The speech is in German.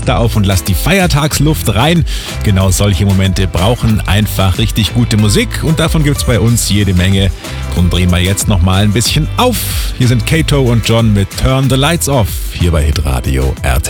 Fenster auf und lass die Feiertagsluft rein. Genau solche Momente brauchen einfach richtig gute Musik und davon gibt's bei uns jede Menge. Drum drehen wir jetzt nochmal ein bisschen auf. Hier sind Kato und John mit Turn the Lights Off, hier bei Hitradio RT.